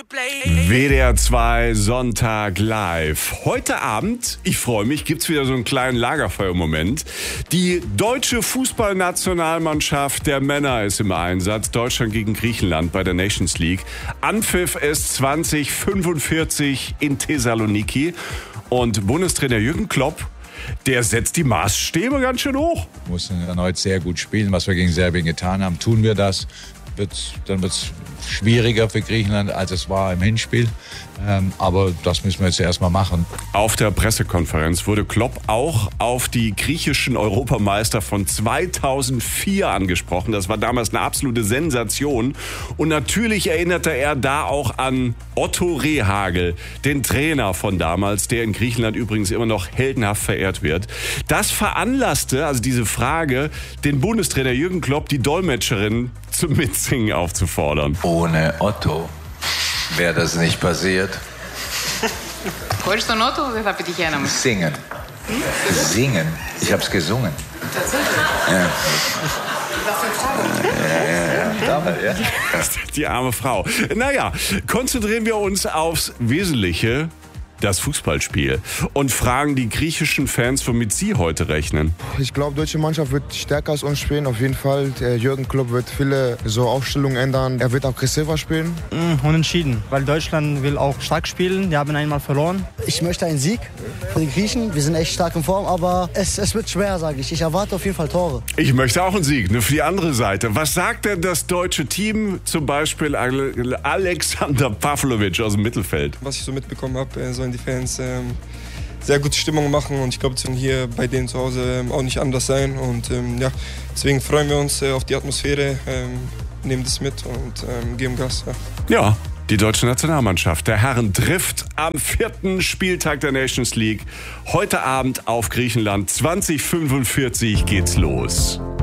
WDR 2 Sonntag live. Heute Abend, ich freue mich, gibt's wieder so einen kleinen Lagerfeuermoment. Die deutsche Fußballnationalmannschaft der Männer ist im Einsatz. Deutschland gegen Griechenland bei der Nations League. Anpfiff ist 2045 in Thessaloniki. Und Bundestrainer Jürgen Klopp, der setzt die Maßstäbe ganz schön hoch. Wir mussten erneut sehr gut spielen, was wir gegen Serbien getan haben. Tun wir das, dann wird's schwieriger für Griechenland, als es war im Hinspiel. Aber das müssen wir jetzt erstmal machen. Auf der Pressekonferenz wurde Klopp auch auf die griechischen Europameister von 2004 angesprochen. Das war damals eine absolute Sensation. Und natürlich erinnerte er da auch an Otto Rehhagel, den Trainer von damals, der in Griechenland übrigens immer noch heldenhaft verehrt wird. Das veranlasste, also diese Frage, den Bundestrainer Jürgen Klopp, die Dolmetscherin zum Mitsingen aufzufordern. Ohne Otto wäre das nicht passiert. Χωρίς τον Otto δεν θα πετυχαίναμε. Singen. Singen. Ich hab's gesungen. Ja. Ja. Die arme Frau. Naja, konzentrieren wir uns aufs Wesentliche, das Fußballspiel, und fragen die griechischen Fans, womit sie heute rechnen. Ich glaube, die deutsche Mannschaft wird stärker als uns spielen, auf jeden Fall. Der Jürgen Klopp wird viele so Aufstellungen ändern. Er wird aggressiver spielen. Unentschieden, weil Deutschland will auch stark spielen. Die haben einmal verloren. Ich möchte einen Sieg für die Griechen. Wir sind echt stark in Form, aber es wird schwer, sage ich. Ich erwarte auf jeden Fall Tore. Ich möchte auch einen Sieg, nur für die andere Seite. Was sagt denn das deutsche Team, zum Beispiel Alexander Pavlovic aus dem Mittelfeld? Was ich so mitbekommen habe, sollen die Fans sehr gute Stimmung machen, und ich glaube, es wird hier bei denen zu Hause auch nicht anders sein, und deswegen freuen wir uns auf die Atmosphäre, nehmen das mit und geben Gas. Ja, die deutsche Nationalmannschaft der Herren trifft am 4. Spieltag der Nations League heute Abend auf Griechenland. 2045 geht's los.